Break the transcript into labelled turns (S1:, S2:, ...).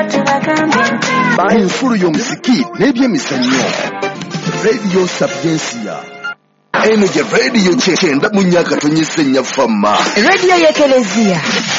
S1: Enfuru y'omuziki n'ebyemizannyo. Radio Sapiensia. Eno gye radio kyenda mu nnyaka tonyese nnya famma.
S2: Radio y'Ekelezia.